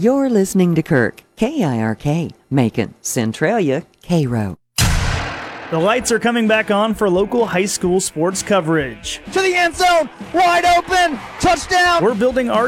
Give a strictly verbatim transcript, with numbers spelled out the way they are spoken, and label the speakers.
Speaker 1: You're listening to Kirk, K I R K, Macon, Centralia, Cairo.
Speaker 2: The lights are coming back on for local high school sports coverage.
Speaker 3: To the end zone, wide open, touchdown.
Speaker 2: We're building our